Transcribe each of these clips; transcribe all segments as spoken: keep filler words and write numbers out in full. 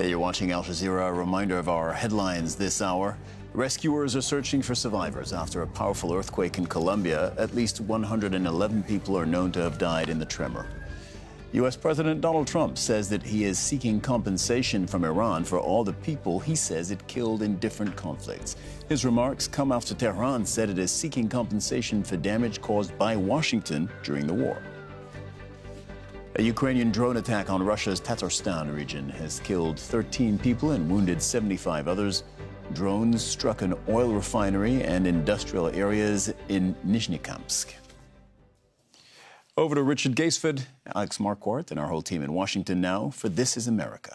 Hey, you're watching Al Jazeera. A reminder of our headlines this hour. Rescuers are searching for survivors after a powerful earthquake in Colombia. At least one hundred eleven people are known to have died in the tremor. U S President Donald Trump says that he is seeking compensation from Iran for all the people he says it killed in different conflicts. His remarks come after Tehran said it is seeking compensation for damage caused by Washington during the war. A Ukrainian drone attack on Russia's Tatarstan region has killed thirteen people and wounded seventy-five others. Drones struck an oil refinery and industrial areas in Nizhnekamsk. Over to Richard Gaisford, Alex Marquardt, and our whole team in Washington now for This is America.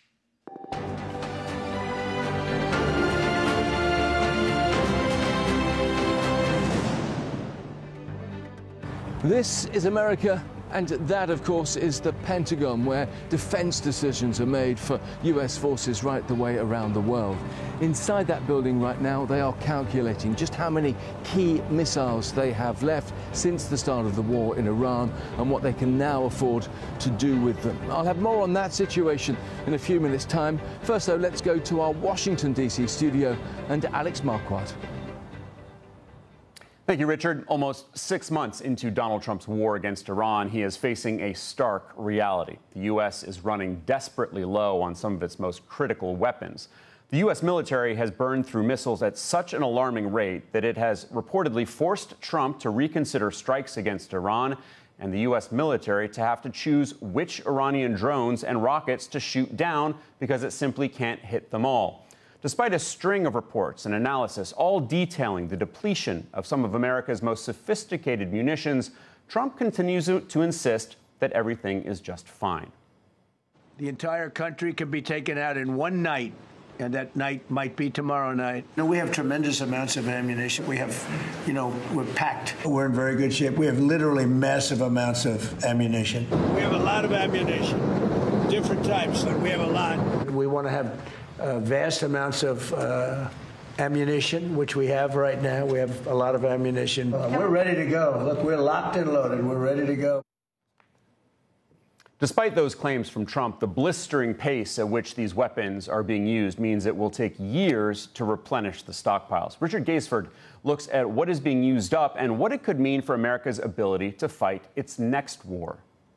This is America, and that, of course, is the Pentagon, where defense decisions are made for U S forces right the way around the world. Inside that building right now, they are calculating just how many key missiles they have left since the start of the war in Iran and what they can now afford to do with them. I'll have more on that situation in a few minutes' time. First, though, let's go to our Washington, D C studio and Alex Marquardt. Thank you, Richard. Almost six months into Donald Trump's war against Iran, he is facing a stark reality. The U S is running desperately low on some of its most critical weapons. The U S military has burned through missiles at such an alarming rate that it has reportedly forced Trump to reconsider strikes against Iran and the U S military to have to choose which Iranian drones and rockets to shoot down because it simply can't hit them all. Despite a string of reports and analysis all detailing the depletion of some of America's most sophisticated munitions, Trump continues to insist that everything is just fine. The entire country can be taken out in one night, and that night might be tomorrow night. You know, we have tremendous amounts of ammunition. We have, you know, we're packed. We're in very good shape. We have literally massive amounts of ammunition. We have a lot of ammunition, different types, but we have a lot. We want to have Uh, vast amounts of uh, ammunition, which we have right now. We have a lot of ammunition. Uh, we're ready to go. Look, we're locked and loaded. We're ready to go. Despite those claims from Trump, the blistering pace at which these weapons are being used means it will take years to replenish the stockpiles. Richard Gaisford looks at what is being used up and what it could mean for America's ability to fight its next war.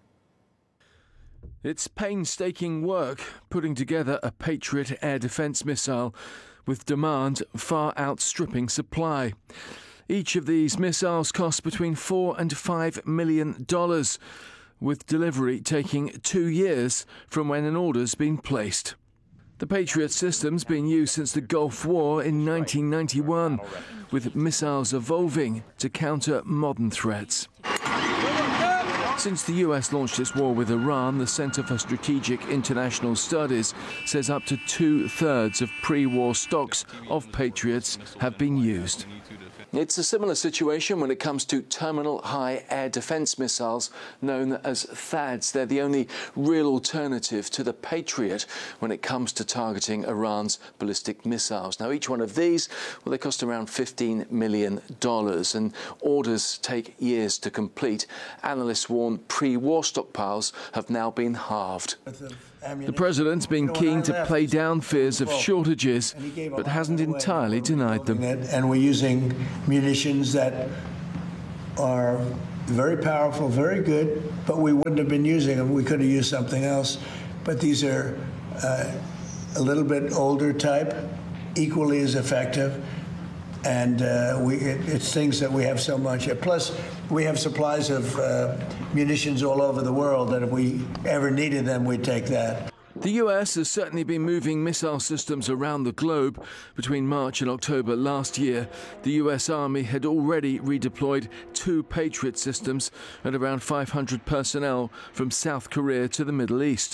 It's painstaking work putting together a Patriot air defense missile with demand far outstripping supply. Each of these missiles costs between four and five million dollars, with delivery taking two years from when an order's been placed. The Patriot system's been used since the Gulf War in nineteen ninety-one, with missiles evolving to counter modern threats. Since the U S launched its war with Iran, the Center for Strategic International Studies says up to two-thirds of pre-war stocks of Patriots have been used. It's a similar situation when it comes to terminal high air defense missiles known as THAADs. They're the only real alternative to the Patriot when it comes to targeting Iran's ballistic missiles. Now, each one of these, well, they cost around fifteen million dollars, and orders take years to complete. Analysts warn pre-war stockpiles have now been halved. The president's been keen to play down fears of shortages, but hasn't entirely denied them. And we're using munitions that are very powerful, very good, but we wouldn't have been using them. We could have used something else. But these are uh, a little bit older type, equally as effective. And uh, we, it, it's things that we have so much. Plus, we have supplies of uh, munitions all over the world that if we ever needed them, we'd take that. The U S has certainly been moving missile systems around the globe. Between March and October last year, the U S Army had already redeployed two Patriot systems and around five hundred personnel from South Korea to the Middle East.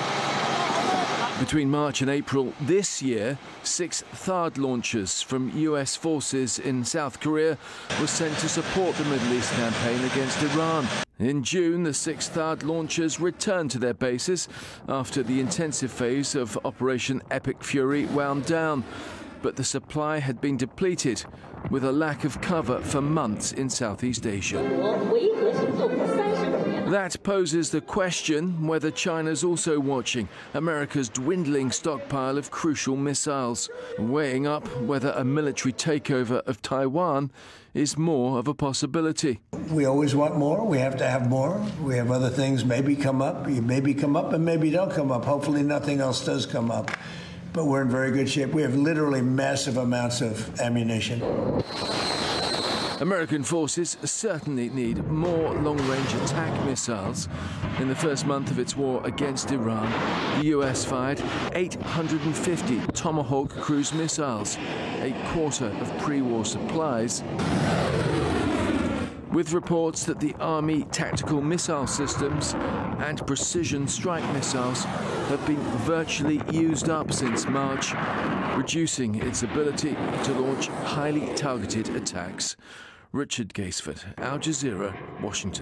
Between March and April this year, six THAAD launchers from U S forces in South Korea were sent to support the Middle East campaign against Iran. In June, the six THAAD launchers returned to their bases after the intensive phase of Operation Epic Fury wound down. But the supply had been depleted, with a lack of cover for months in Southeast Asia. That poses the question whether China's also watching America's dwindling stockpile of crucial missiles, weighing up whether a military takeover of Taiwan is more of a possibility. We always want more. We have to have more. We have other things maybe come up. Maybe come up and maybe don't come up. Hopefully nothing else does come up. But we're in very good shape. We have literally massive amounts of ammunition. American forces certainly need more long-range attack missiles. In the first month of its war against Iran, the U S fired eight hundred fifty Tomahawk cruise missiles, a quarter of pre-war supplies, with reports that the Army tactical missile systems and precision strike missiles have been virtually used up since March, reducing its ability to launch highly targeted attacks. Richard Gaisford, Al Jazeera, Washington.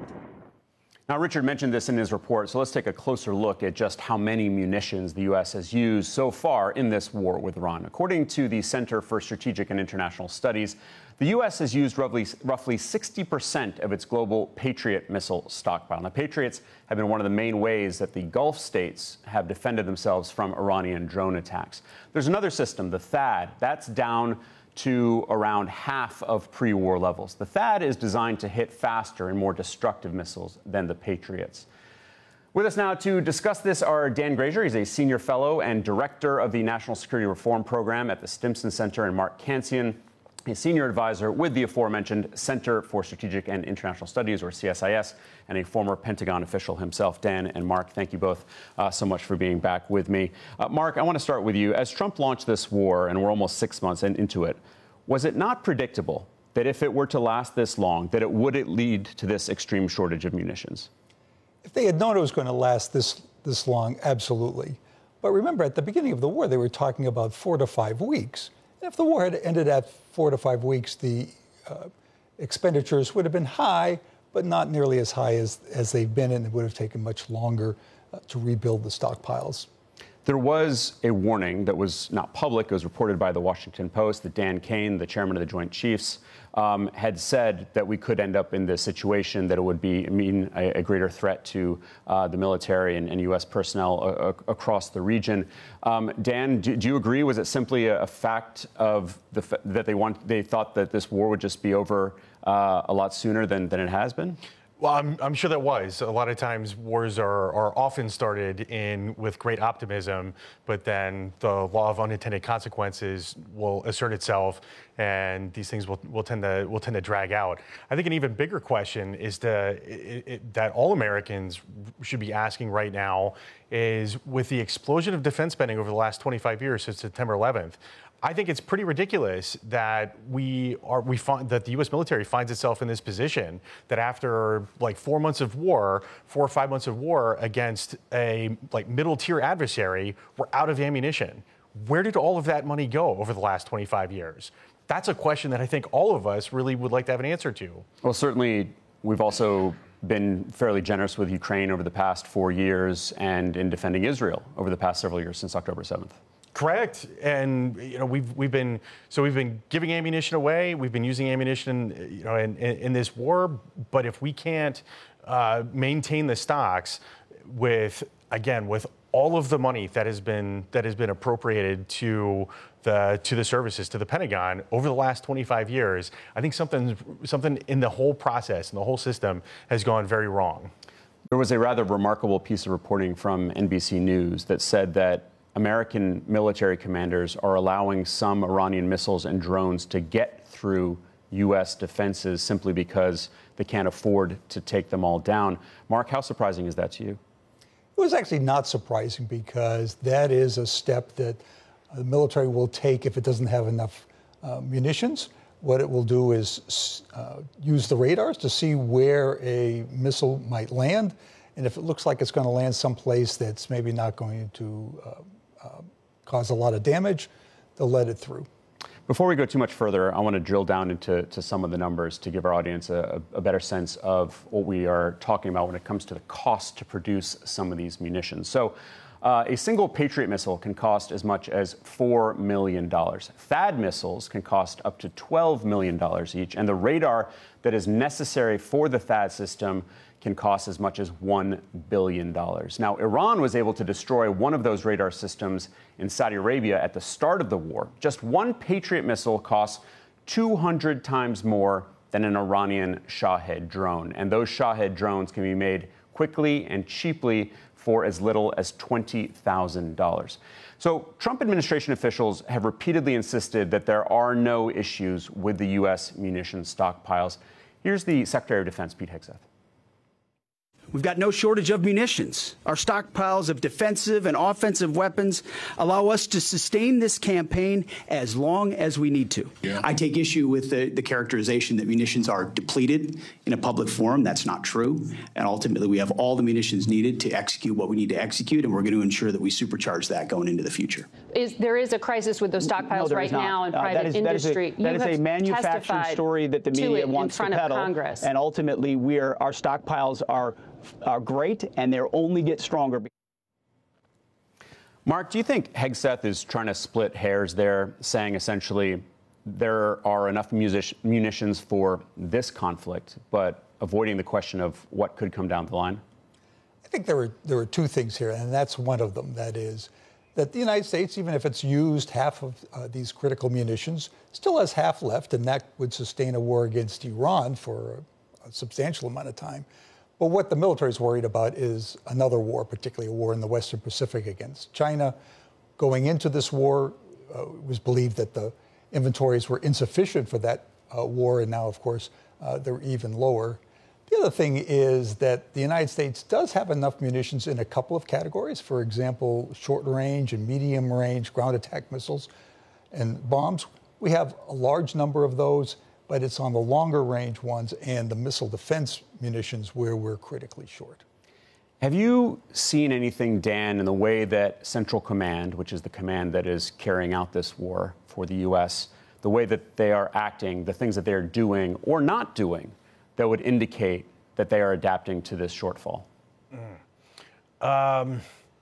Now, Richard mentioned this in his report, so let's take a closer look at just how many munitions the U S has used so far in this war with Iran. According to the Center for Strategic and International Studies, the U S has used roughly, roughly sixty percent of its global Patriot missile stockpile. Now, Patriots have been one of the main ways that the Gulf states have defended themselves from Iranian drone attacks. There's another system, the THAAD, that's down to around half of pre-war levels. The THAAD is designed to hit faster and more destructive missiles than the Patriots. With us now to discuss this are Dan Grazier. He's a senior fellow and director of the National Security Reform Program at the Stimson Center, and Mark Cancian, a senior advisor with the aforementioned Center for Strategic and International Studies, or C S I S, and a former Pentagon official himself. Dan and Mark, thank you both uh, so much for being back with me. Uh, Mark, I want to start with you. As Trump launched this war, and we're almost six months in, into it, was it not predictable that if it were to last this long, that it would lead to this extreme shortage of munitions? If they had known it was going to last this, this long, absolutely. But remember, at the beginning of the war, they were talking about four to five weeks. If the war had ended at four to five weeks, the uh, expenditures would have been high, but not nearly as high as, as they've been, and it would have taken much longer uh, to rebuild the stockpiles. There was a warning that was not public. It was reported by the Washington Post that Dan Kane, the chairman of the Joint Chiefs, um, had said that we could end up in this situation, that it would be mean a, a greater threat to uh, the military and, and U S personnel a, a, across the region. Um, Dan, do, do you agree? Was it simply a, a fact of the that they want they thought that this war would just be over uh, a lot sooner than, than it has been? Well, I'm, I'm sure that was. A lot of times wars are, are often started in with great optimism, but then the law of unintended consequences will assert itself, and these things will, will tend to will tend to drag out. I think an even bigger question is the, it, it, that all Americans should be asking right now is, with the explosion of defense spending over the last twenty-five years since September eleventh, I think it's pretty ridiculous that we are we find that the U S military finds itself in this position, that after like four months of war, four or five months of war against a like middle tier adversary, we're out of ammunition. Where did all of that money go over the last twenty-five years? That's a question that I think all of us really would like to have an answer to. Well, certainly we've also been fairly generous with Ukraine over the past four years and in defending Israel over the past several years since October seventh. Correct, and you know we've we've been so we've been giving ammunition away. We've been using ammunition, you know, in, in, in this war. But if we can't uh, maintain the stocks with again with all of the money that has been that has been appropriated to the to the services, to the Pentagon over the last twenty-five years, I think something something in the whole process and the whole system has gone very wrong. There was a rather remarkable piece of reporting from N B C News that said that American military commanders are allowing some Iranian missiles and drones to get through U S defenses simply because they can't afford to take them all down. Mark, how surprising is that to you? It was actually not surprising, because that is a step that the military will take if it doesn't have enough uh, munitions. What it will do is uh, use the radars to see where a missile might land. And if it looks like it's going to land someplace that's maybe not going to uh, uh, cause a lot of damage, they'll let it through. Before we go too much further, I want to drill down into to some of the numbers to give our audience a, a better sense of what we are talking about when it comes to the cost to produce some of these munitions. So uh, a single Patriot missile can cost as much as four million dollars. THAAD missiles can cost up to twelve million dollars each, and the radar that is necessary for the THAAD system can cost as much as one billion dollars. Now, Iran was able to destroy one of those radar systems in Saudi Arabia at the start of the war. Just one Patriot missile costs two hundred times more than an Iranian Shahed drone. And those Shahed drones can be made quickly and cheaply for as little as twenty thousand dollars. So Trump administration officials have repeatedly insisted that there are no issues with the U S munitions stockpiles. Here's the Secretary of Defense, Pete Hegseth. We've got no shortage of munitions. Our stockpiles of defensive and offensive weapons allow us to sustain this campaign as long as we need to. Yeah. I take issue with the, the characterization that munitions are depleted in a public forum. That's not true. And ultimately, we have all the munitions needed to execute what we need to execute, and we're going to ensure that we supercharge that going into the future. Is, there is a crisis with those stockpiles no, right now in uh, private that is, industry. That is a, that is a manufactured story that the media wants to peddle. And ultimately, we are, our stockpiles are are great, and they'll only get stronger. Mark, do you think Hegseth is trying to split hairs there, saying essentially there are enough music- munitions for this conflict, but avoiding the question of what could come down the line? I think there are, there are two things here, and that's one of them. That is that the United States, even if it's used half of uh, these critical munitions, still has half left, and that would sustain a war against Iran for a, a substantial amount of time. But what the military is worried about is another war, particularly a war in the Western Pacific against China. Going into this war, uh, it was believed that the inventories were insufficient for that uh, war, and now, of course, uh, they're even lower. The other thing is that the United States does have enough munitions in a couple of categories. For example, short range and medium range ground attack missiles and bombs. We have a large number of those, but it's on the longer range ones and the missile defense munitions where we're critically short. Have you seen anything, Dan, in the way that Central Command, which is the command that is carrying out this war for the U S, the way that they are acting, the things that they're doing or not doing that would indicate that they are adapting to this shortfall? Mm. Um,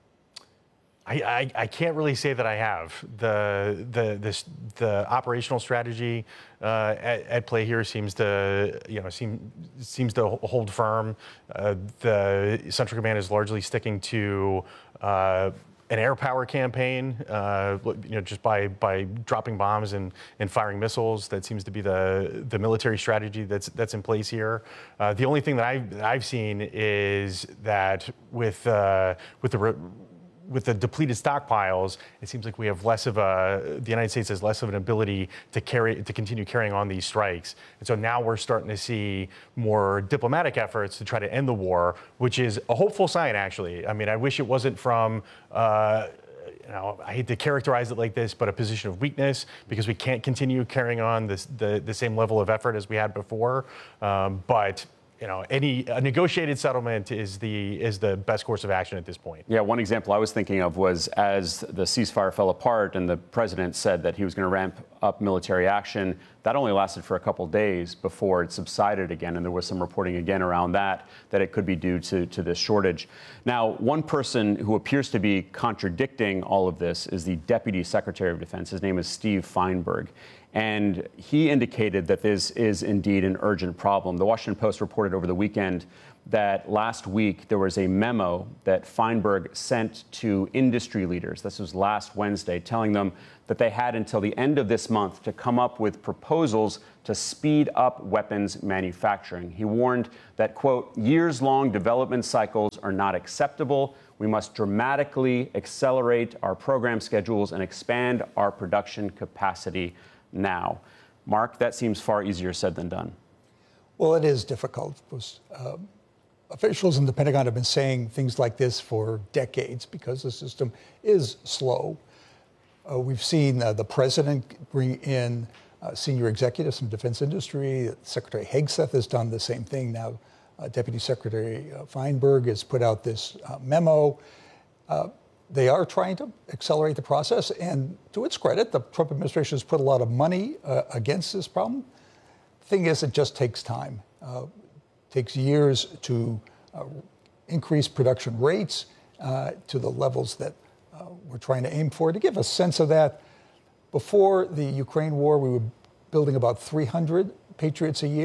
I, I, I can't really say that I have. The the this, the operational strategy uh, at, at play here seems to you know seem seems to hold firm. Uh, the Central Command is largely sticking to uh, an air power campaign. Uh, you know, just by by dropping bombs and, and firing missiles. That seems to be the the military strategy that's that's in place here. Uh, the only thing that I've that I've seen is that with uh, with the re- with the depleted stockpiles, it seems like we have less of a, the United States has less of an ability to carry, to continue carrying on these strikes. And so now we're starting to see more diplomatic efforts to try to end the war, which is a hopeful sign, actually. I mean, I wish it wasn't from, uh, you know, I hate to characterize it like this, but a position of weakness, because we can't continue carrying on this, the, the same level of effort as we had before. Um, but You know, any a negotiated settlement is the is the best course of action at this point. Yeah, one example I was thinking of was as the ceasefire fell apart and the president said that he was going to ramp up military action. That only lasted for a couple days before it subsided again, and there was some reporting again around that that it could be due to to this shortage. Now, one person who appears to be contradicting all of this is the Deputy Secretary of Defense. His name is Steve Feinberg. And he indicated that this is indeed an urgent problem. The Washington Post reported over the weekend that last week there was a memo that Feinberg sent to industry leaders. This was last Wednesday, telling them that they had until the end of this month to come up with proposals to speed up weapons manufacturing. He warned that, quote, years-long development cycles are not acceptable. We must dramatically accelerate our program schedules and expand our production capacity now. Mark, that seems far easier said than done. Well, it is difficult. Uh, officials in the Pentagon have been saying things like this for decades because the system is slow. Uh, we've seen uh, the president bring in uh, senior executives from defense industry. Secretary Hegseth has done the same thing. Now, uh, Deputy Secretary uh, Feinberg has put out this uh, memo. Uh, They are trying to accelerate the process, and to its credit, the Trump administration has put a lot of money uh, against this problem. The thing is, it just takes time. Uh, it takes years to uh, increase production rates uh, to the levels that uh, we're trying to aim for. To give a sense of that, before the Ukraine war, we were building about three hundred Patriots a year.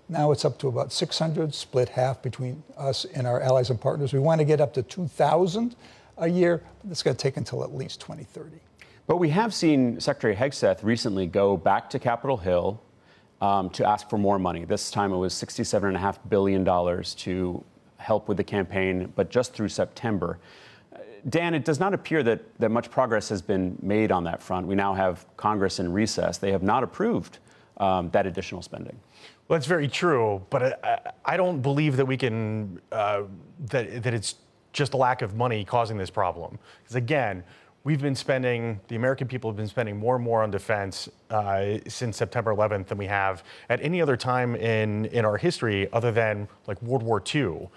Now it's up to about six hundred, split half between us and our allies and partners. We want to get up to two thousand a year, but it's going to take until at least twenty thirty. But we have seen Secretary Hegseth recently go back to Capitol Hill um, to ask for more money. This time it was sixty-seven point five billion dollars to help with the campaign, but just through September. Dan, it does not appear that, that much progress has been made on that front. We now have Congress in recess. They have not approved um, that additional spending. Well, that's very true, but I, I don't believe that we can, uh, that, that it's just a lack of money causing this problem. Because again, we've been spending, the American people have been spending more and more on defense uh, since September eleventh than we have at any other time in, in our history other than like World War Two.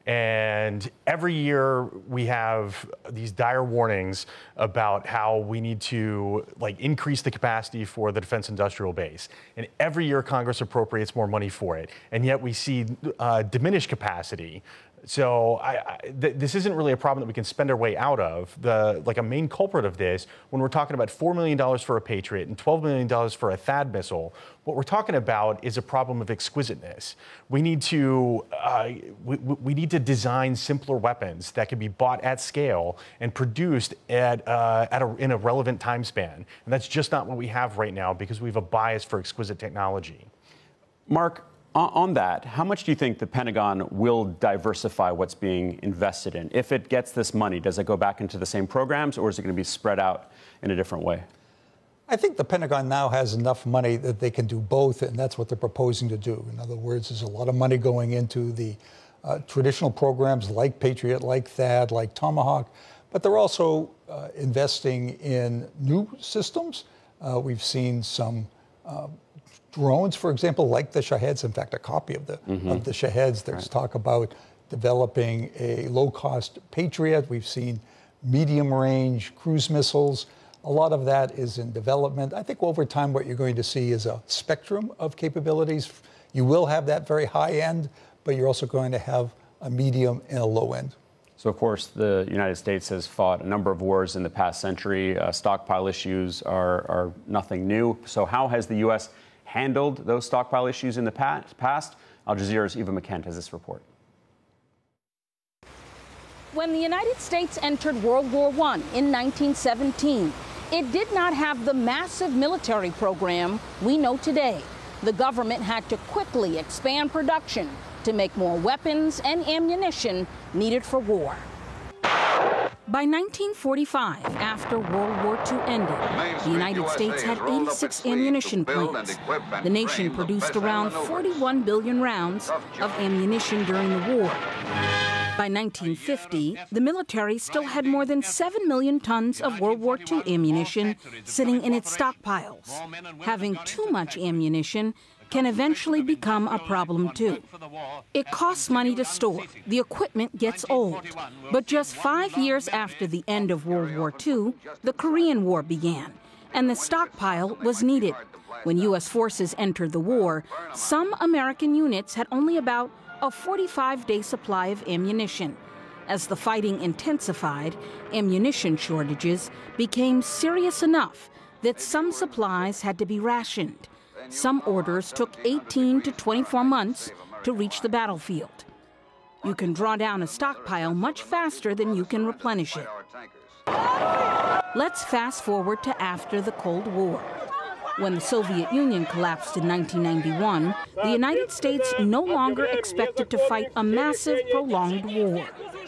And every year we have these dire warnings about how we need to like increase the capacity for the defense industrial base. And every year Congress appropriates more money for it. And yet we see uh, diminished capacity. So I, I, th- this isn't really a problem that we can spend our way out of. The like a main culprit of this, when we're talking about four million dollars for a Patriot and twelve million dollars for a THAAD missile, what we're talking about is a problem of exquisiteness. We need to uh, we, we need to design simpler weapons that can be bought at scale and produced at uh, at a, in a relevant time span. And that's just not what we have right now because we have a bias for exquisite technology. Mark, on that, how much do you think the Pentagon will diversify what's being invested in? If it gets this money, does it go back into the same programs, or is it going to be spread out in a different way? I think the Pentagon now has enough money that they can do both, and that's what they're proposing to do. In other words, there's a lot of money going into the uh, traditional programs like Patriot, like THAAD, like Tomahawk, but they're also uh, investing in new systems. Uh, we've seen some uh, drones, for example, like the Shaheds, in fact, a copy of the mm-hmm. of the Shaheds. There's right. talk about developing a low-cost Patriot. We've seen medium-range cruise missiles. A lot of that is in development. I think over time what you're going to see is a spectrum of capabilities. You will have that very high end, but you're also going to have a medium and a low end. So, of course, the United States has fought a number of wars in the past century. Uh, stockpile issues are, are nothing new. So how has the U S handled those stockpile issues in the past? Al Jazeera's Eva McKent has this report. When the United States entered World War One in nineteen seventeen, it did not have the massive military program we know today. The government had to quickly expand production to make more weapons and ammunition needed for war. By nineteen forty-five, after World War Two ended, the United States had eighty-six ammunition plants. The nation produced around forty-one billion rounds of ammunition during the war. By nineteen fifty, the military still had more than seven million tons of World War Two ammunition sitting in its stockpiles. Having too much ammunition can eventually become a problem too. It costs money to store. The equipment gets old. But just five years after the end of World War Two, the Korean War began, and the stockpile was needed. When U S forces entered the war, some American units had only about a forty-five day supply of ammunition. As the fighting intensified, ammunition shortages became serious enough that some supplies had to be rationed. Some orders took eighteen to twenty-four months to reach the battlefield. You can draw down a stockpile much faster than you can replenish it. Let's fast forward to after the Cold War. When the Soviet Union collapsed in nineteen ninety-one, the United States no longer expected to fight a massive, prolonged war.